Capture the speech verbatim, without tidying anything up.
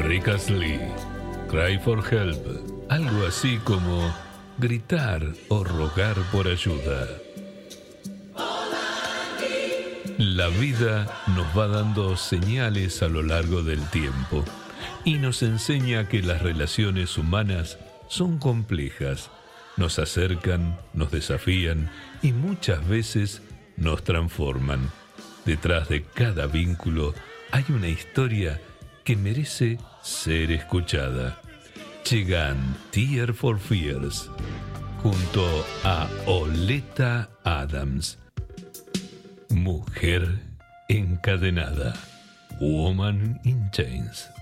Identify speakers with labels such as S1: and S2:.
S1: Rick Astley, Cry for Help, algo así como gritar o rogar por ayuda. La vida nos va dando señales a lo largo del tiempo y nos enseña que las relaciones humanas son complejas, nos acercan, nos desafían y muchas veces nos transforman. Detrás de cada vínculo hay una historia que merece ser escuchada. Llegan Tear for Fears junto a Oleta Adams. Mujer encadenada. Woman in Chains.